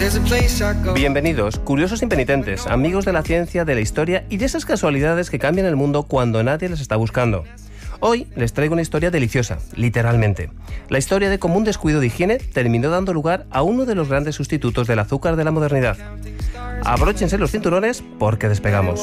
Bienvenidos, curiosos impenitentes, amigos de la ciencia, de la historia y de esas casualidades que cambian el mundo cuando nadie las está buscando. Hoy les traigo una historia deliciosa, literalmente. La historia de cómo un descuido de higiene terminó dando lugar a uno de los grandes sustitutos del azúcar de la modernidad. Abróchense los cinturones porque despegamos.